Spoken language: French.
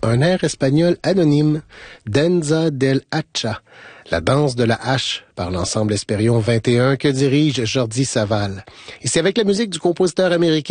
un air espagnol anonyme, Danza del Hacha, la danse de la hache, par l'ensemble Espérion 21 que dirige Jordi Savall. Et c'est avec la musique du compositeur américain